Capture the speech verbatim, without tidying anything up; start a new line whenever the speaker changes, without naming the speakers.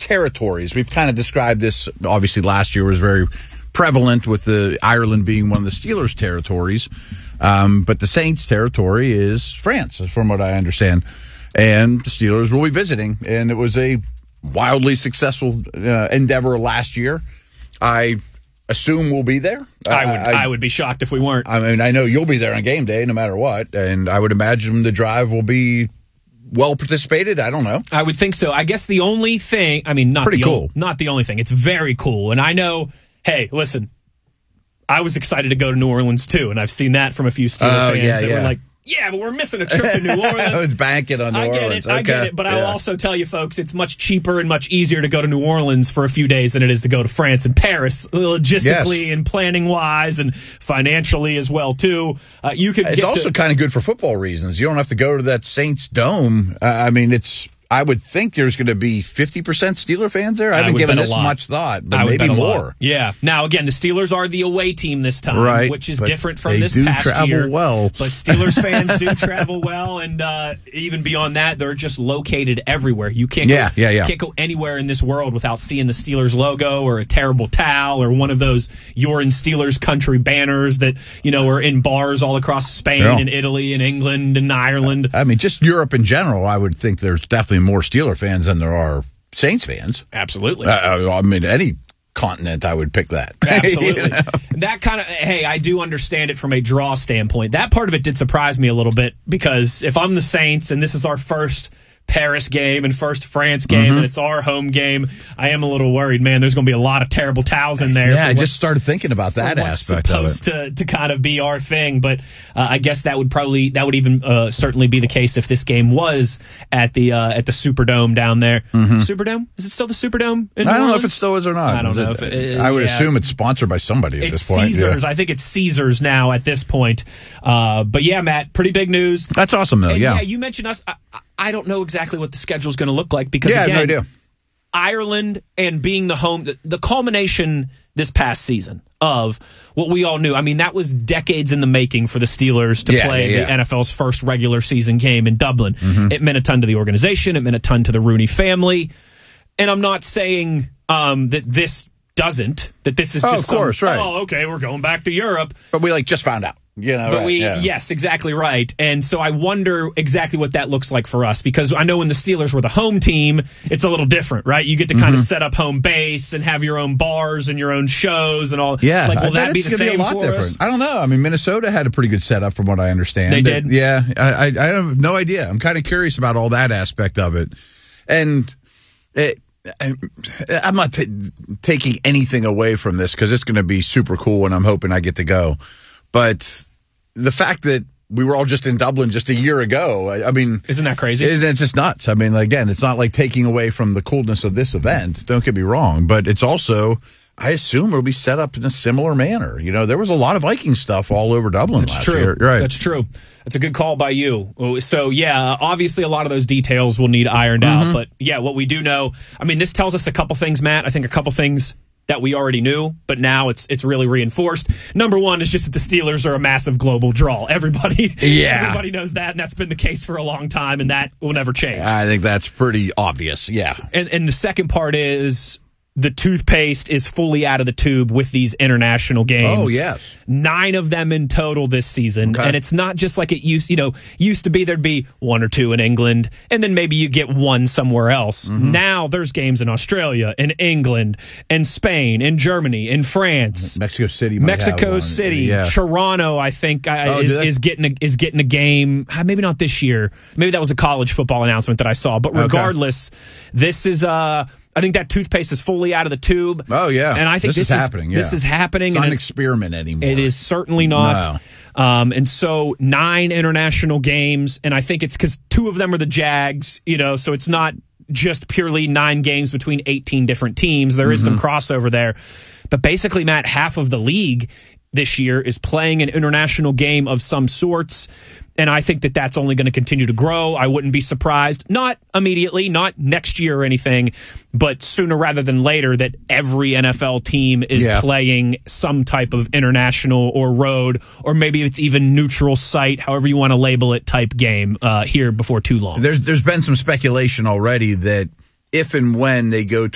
territories. We've kind of described this, obviously last year was very prevalent with the Ireland being one of the Steelers' territories. Um, but the Saints' territory is France, from what I understand. And the Steelers will be visiting. And it was a wildly successful uh, endeavor last year. I assume we'll be there.
I would
I,
I would be shocked if we weren't.
I mean, I know you'll be there on game day no matter what. And I would imagine the drive will be well participated. I don't know.
I would think so. I guess the only thing, I mean, not
Pretty
the
cool.
o- not the only thing. It's very cool. And I know, hey, listen, I was excited to go to New Orleans too, and I've seen that from a few Steelers
Oh,
fans
yeah,
that
yeah.
were like, yeah, but we're missing a trip to New Orleans.
I was banking on New
I get
Orleans.
it, I
Okay.
get it, but I will
Yeah.
also tell you, folks, it's much cheaper and much easier to go to New Orleans for a few days than it is to go to France and Paris, logistically
Yes.
and planning-wise and financially as well, too. Uh, you could
It's
get
also
to,
kind of good for football reasons. You don't have to go to that Saints Dome. Uh, I mean, it's. I would think there's going to be fifty percent Steeler fans there. I
I
haven't
would
given
bet a
this
lot.
much thought, but
I would
maybe
bet a lot.
more.
Yeah. Now, again, the Steelers are the away team this time,
Right,
which is
but
different from
they
this
do
past
travel
year.
well.
But Steelers fans do travel well, and uh, even beyond that, they're just located everywhere. You can't,
Yeah,
go,
yeah, yeah.
can't go anywhere in this world without seeing the Steelers logo or a terrible towel or one of those "You're in Steelers country" banners that you know are in bars all across Spain
Yeah.
and Italy and England and Ireland.
I mean, just Europe in general, I would think there's definitely more Steeler fans than there are Saints fans.
Absolutely.
Uh, I mean, any continent, I would pick that.
Absolutely.
You know?
That kind of, hey, I do understand it from a draw standpoint. That part of it did surprise me a little bit because if I'm the Saints and this is our first Paris game and first France game
Mm-hmm.
and it's our home game, I am a little worried, man. There's going to be a lot of terrible towels in there.
Yeah, I
for
just started thinking about
for
that
what's
aspect of it.
supposed to, to kind of be our thing, but uh, I guess that would probably that would even uh, certainly be the case if this game was at the uh, at the Superdome down there. Superdome, is it still the Superdome? In New
Mm-hmm. I don't know if
Orleans?
it still is or not.
I don't know
Is
if
it-
it-
I would
yeah.
assume it's sponsored by somebody at
It's
this point.
Caesars.
Yeah.
I think it's Caesars now at this point. Uh, but yeah, Matt, pretty big news.
That's awesome, though.
And
yeah.
yeah, you mentioned us. I, I don't know exactly what the schedule is going to look like because
Yeah, I have
again,
no idea.
Ireland and being the home, the, the culmination this past season of what we all knew. I mean, that was decades in the making for the Steelers to
Yeah,
play
yeah, yeah.
the N F L's first regular season game in Dublin.
Mm-hmm.
It meant a ton to the organization. It meant a ton to the Rooney family. And I'm not saying um, that this doesn't, that this is
Oh,
just
of course,
some,
right.
oh, okay, we're going back to Europe.
But we like just found out. You know,
But
right,
we,
yeah.
yes, exactly right. And so I wonder exactly what that looks like for us because I know when the Steelers were the home team, it's a little different, right? You get to kind
Mm-hmm.
of set up home base and have your own bars and your own shows and all.
Yeah,
like, will
I bet
that be
it's
the
gonna
same
be a lot
for
different.
us?
I don't know. I mean, Minnesota had a pretty good setup from what I understand.
They
That-
did?
Yeah, I, I, I have no idea. I'm kind of curious about all that aspect of it, and it, I, I'm not t- taking anything away from this because it's going to be super cool, and I'm hoping I get to go. But the fact that we were all just in Dublin just a year ago, I, I mean,
Isn't that crazy?
Isn't it just nuts? I mean, again, it's not like taking away from the coolness of this event. Don't get me wrong, but it's also, I assume, it'll be set up in a similar manner. You know, there was a lot of Viking stuff all over Dublin
That's
last
true.
year. Right.
That's true. That's a good call by you. So, yeah, obviously a lot of those details will need ironed
Mm-hmm.
out. But, yeah, what we do know, I mean, this tells us a couple things, Matt. I think a couple things that we already knew, but now it's it's really reinforced. Number one is just that the Steelers are a massive global draw. Everybody,
Yeah.
everybody knows that, and that's been the case for a long time, and that will never change.
I think that's pretty obvious. Yeah.
And and the second part is the toothpaste is fully out of the tube with these international games.
Oh, yes.
Nine of them in total this season.
Okay.
And it's not just like it used, you know, used to be there'd be one or two in England and then maybe you get one somewhere else.
Mm-hmm.
Now there's games in Australia, in England, in Spain, in Germany, in France.
Mexico City. might have
Mexico
one.
City,
Yeah.
Toronto, I think uh,
Oh,
is,
do they?
is getting a, is getting a game. uh, Maybe not this year. Maybe that was a college football announcement that I saw. But regardless, this is uh, I think that toothpaste is fully out of the tube.
Oh, yeah.
and I think
This
this,
is happening,
This
yeah.
is happening.
It's not
and
an
it-
experiment anymore.
it is certainly not. Um, and so nine international games, and I think it's because two of them are the Jags, you know, so it's not just purely nine games between eighteen different teams. There is
Mm-hmm.
some crossover there. But basically, Matt, half of the league this year is playing an international game of some sorts. And I think that that's only going to continue to grow. I wouldn't be surprised, not immediately, not next year or anything, but sooner rather than later that every N F L team is
Yeah.
playing some type of international or road, or maybe it's even neutral site, however you want to label it, type game uh, here before too long.
There's there's been some speculation already that if and when they go